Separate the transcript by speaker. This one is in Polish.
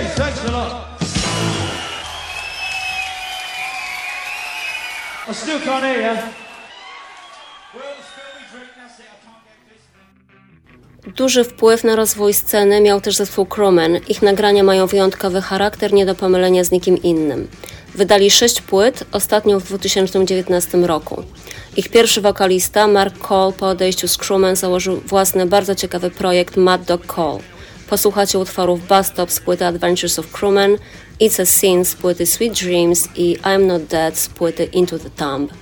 Speaker 1: thanks a lot. I still can't hear you.
Speaker 2: Duży wpływ na rozwój sceny miał też zespół Crewmen. Ich nagrania mają wyjątkowy charakter, nie do pomylenia z nikim innym. Wydali 6 płyt, ostatnią w 2019 roku. Ich pierwszy wokalista, Mark Cole, po odejściu z Crewmen założył własny, bardzo ciekawy projekt Mad Dog Cole. Posłuchacie utworów Bus Stop z płyty Adventures of Crewmen, It's a Sin z płyty Sweet Dreams i I'm Not Dead z płyty Into the Tomb.